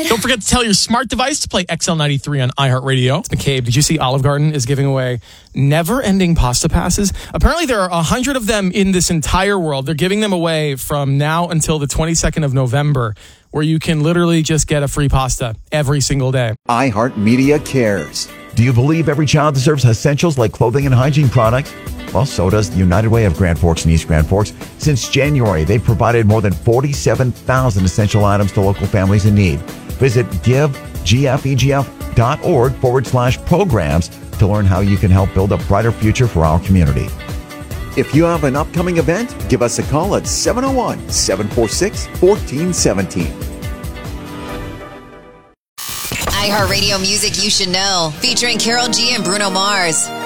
Don't forget to tell your smart device to play XL93 on iHeartRadio. McCabe, did you see Olive Garden is giving away never-ending pasta passes? Apparently there are 100 of them in this entire world. They're giving them away from now until the 22nd of November, where you can literally just get a free pasta every single day. iHeartMedia cares. Do you believe every child deserves essentials like clothing and hygiene products? Well, so does the United Way of Grand Forks and East Grand Forks. Since January, they've provided more than 47,000 essential items to local families in need. Visit givegfegf.org/programs to learn how you can help build a brighter future for our community. If you have an upcoming event, give us a call at 701-746-1417. iHeartRadio music you should know, featuring Karol G and Bruno Mars.